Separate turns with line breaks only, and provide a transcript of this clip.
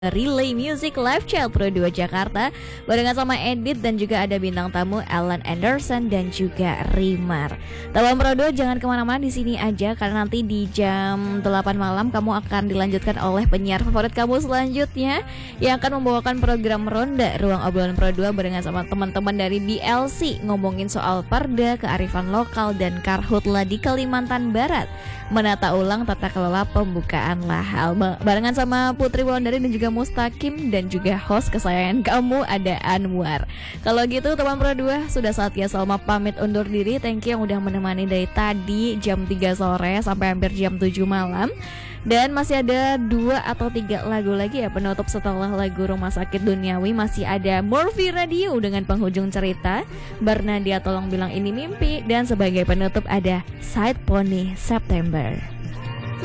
Relay Music Live Child Pro 2 Jakarta barengan sama Edit dan juga ada bintang tamu Alan Anderson dan juga Rimar. Dalam Pro 2 jangan kemana-mana, di sini aja karena nanti di jam 8 malam kamu akan dilanjutkan oleh penyiar favorit kamu selanjutnya yang akan membawakan program Ronda Ruang Obrolan Pro 2 barengan sama teman-teman dari BLC ngomongin soal perda, kearifan lokal dan karhutla di Kalimantan Barat. Menata ulang tata kelola pembukaan lahal barengan sama Putri Wulandari dan juga Mustaqim dan juga host kesayangan kamu ada Anwar. Kalau gitu teman Pro 2 sudah saatnya Salma pamit undur diri. Thank you yang udah menemani dari tadi jam 3 sore sampai hampir jam 7 malam. Dan masih ada 2 atau 3 lagu lagi ya penutup setelah lagu Rumah Sakit Duniawi. Masih ada Morphy Radio dengan penghujung cerita Barnadia Tolong Bilang Ini Mimpi. Dan sebagai penutup ada Side Pony September.